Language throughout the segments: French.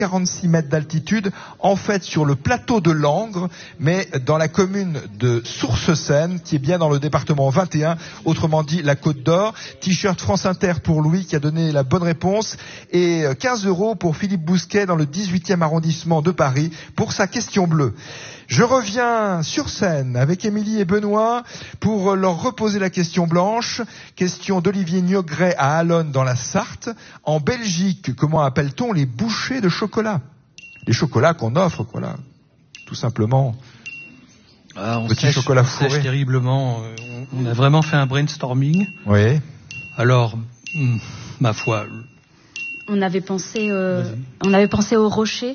46 mètres d'altitude, en fait sur le plateau de Langres, mais dans la commune de Sources-Seine, qui est bien dans le département 21, autrement dit la Côte d'Or. T-shirt France Inter pour Louis qui a donné la bonne réponse, et 15 € pour Philippe Bousquet dans le 18e arrondissement de Paris pour sa question bleue. Je reviens sur scène avec Émilie et Benoît pour leur reposer la question blanche. Question d'Olivier Niogret à Allonne dans la Sarthe. En Belgique, comment appelle-t-on les bouchées de chocolat? Les chocolats qu'on offre, voilà. Tout simplement. On Petit chocolat fourré. sèche terriblement. On a vraiment fait un brainstorming. Oui. Alors, ma foi. On avait pensé au rocher.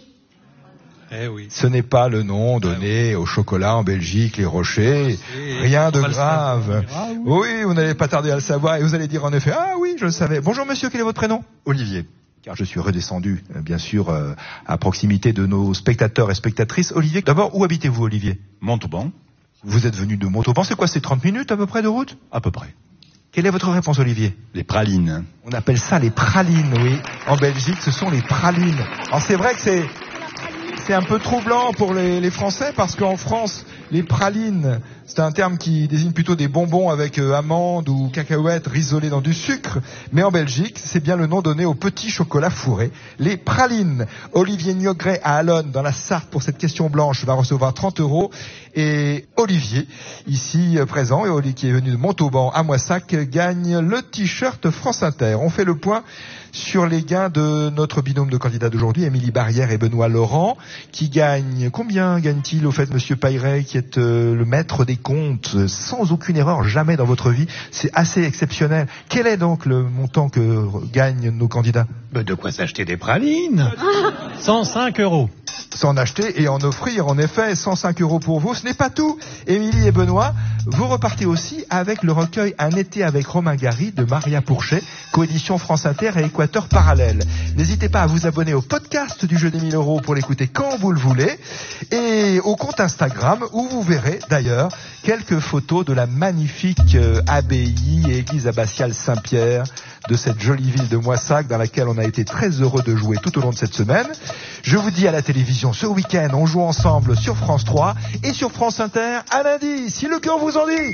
Eh oui. Ce n'est pas le nom donné au chocolat en Belgique, les rochers. Rien de grave. Oui, vous n'allez pas tarder à le savoir et vous allez dire en effet, ah oui, je le savais. Bonjour monsieur, quel est votre prénom? Olivier. Car je suis redescendu, bien sûr, à proximité de nos spectateurs et spectatrices. Olivier, d'abord, où habitez-vous, Olivier? Montauban. Vous êtes venu de Montauban, c'est quoi, c'est 30 minutes à peu près de route? À peu près. Quelle est votre réponse, Olivier? Les pralines. On appelle ça les pralines, oui. En Belgique, ce sont les pralines. Alors c'est vrai que c'est un peu troublant pour les Français, parce qu'en France, les pralines, c'est un terme qui désigne plutôt des bonbons avec amandes ou cacahuètes risolées dans du sucre. Mais en Belgique, c'est bien le nom donné au petit chocolat fourré, les pralines. Olivier Niogret à Allonne, dans la Sarthe, pour cette question blanche, va recevoir 30 €. Et Olivier, ici présent, et Olivier qui est venu de Montauban à Moissac, gagne le t-shirt France Inter. On fait le point sur les gains de notre binôme de candidats d'aujourd'hui, Émilie Barrière et Benoît Laurent, qui gagnent, combien gagne-t-il au fait, monsieur Pailleray, qui est le maître des comptes, sans aucune erreur, jamais dans votre vie? C'est assez exceptionnel. Quel est donc le montant que gagnent nos candidats? De quoi s'acheter des pralines. 105 €. S'en acheter et en offrir, en effet, 105 € pour vous. Ce n'est pas tout. Émilie et Benoît, vous repartez aussi avec le recueil Un été avec Romain Gary de Maria Pourchet, coédition France Inter et Équateur Parallèle. N'hésitez pas à vous abonner au podcast du jeu des 1000 € pour l'écouter quand vous le voulez, et au compte Instagram où vous verrez d'ailleurs quelques photos de la magnifique abbaye et église abbatiale Saint-Pierre de cette jolie ville de Moissac dans laquelle on a été très heureux de jouer tout au long de cette semaine. Je vous dis à la télévision ce week-end, on joue ensemble sur France 3 et sur France Inter à lundi, si le cœur vous en dit.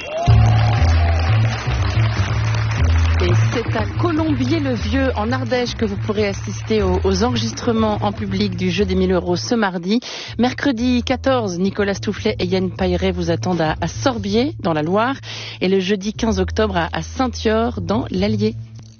Et c'est à Colombier-le-Vieux, en Ardèche, que vous pourrez assister aux enregistrements en public du jeu des 1000 € ce mardi. Mercredi 14, Nicolas Stoufflet et Yann Pailleray vous attendent à Sorbier, dans la Loire. Et le jeudi 15 octobre à Saint-Yor, dans l'Allier.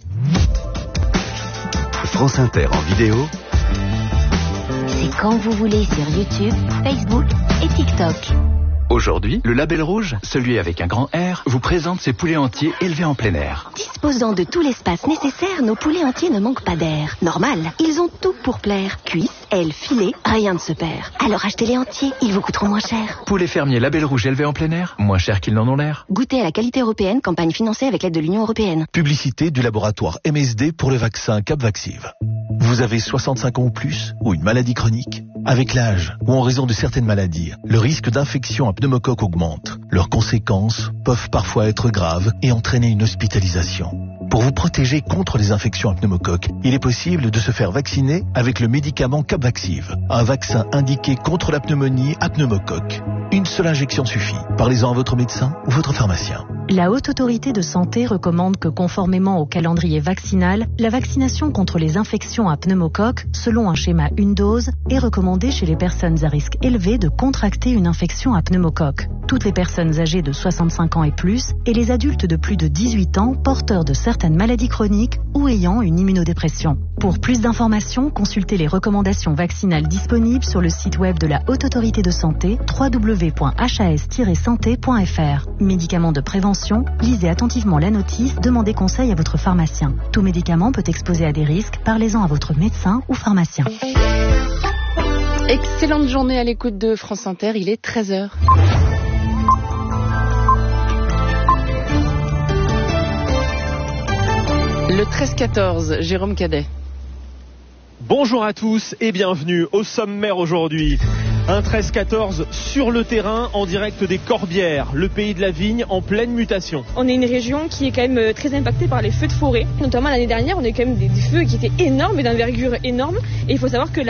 France Inter en vidéo. C'est quand vous voulez sur YouTube, Facebook et TikTok. Aujourd'hui, le Label Rouge, celui avec un grand R, vous présente ses poulets entiers élevés en plein air. Disposant de tout l'espace nécessaire, nos poulets entiers ne manquent pas d'air. Normal, ils ont tout pour plaire. Cuisses, ailes, filets, rien ne se perd. Alors achetez-les entiers, ils vous coûteront moins cher. Poulets fermiers Label Rouge élevés en plein air, moins cher qu'ils n'en ont l'air. Goûtez à la qualité européenne, campagne financée avec l'aide de l'Union européenne. Publicité du laboratoire MSD pour le vaccin Capvaxive. Vous avez 65 ans ou plus, ou une maladie chronique? Avec l'âge, ou en raison de certaines maladies, le risque d'infection à pneumocoque augmente. Leurs conséquences peuvent parfois être graves et entraîner une hospitalisation. Pour vous protéger contre les infections à pneumocoque, il est possible de se faire vacciner avec le médicament Capvaxive, un vaccin indiqué contre la pneumonie à pneumocoque. Une seule injection suffit. Parlez-en à votre médecin ou votre pharmacien. La Haute Autorité de Santé recommande que, conformément au calendrier vaccinal, la vaccination contre les infections à pneumocoque, selon un schéma une dose, est recommandée chez les personnes à risque élevé de contracter une infection à pneumocoque. Toutes les personnes âgées de 65 ans et plus, et les adultes de plus de 18 ans porteurs de certaines maladies chroniques ou ayant une immunodépression. Pour plus d'informations, consultez les recommandations vaccinales disponibles sur le site web de la Haute Autorité de Santé, www.has-santé.fr. Médicaments de prévention, lisez attentivement la notice, demandez conseil à votre pharmacien. Tout médicament peut exposer à des risques, parlez-en à votre médecin ou pharmacien. Excellente journée à l'écoute de France Inter, il est 13h. Le 13-14, Jérôme Cadet. Bonjour à tous et bienvenue au sommaire aujourd'hui. Un 13-14 sur le terrain en direct des Corbières, le pays de la vigne en pleine mutation. On est une région qui est quand même très impactée par les feux de forêt. Notamment l'année dernière, on a eu quand même des feux qui étaient énormes et d'envergure énorme. Et il faut savoir que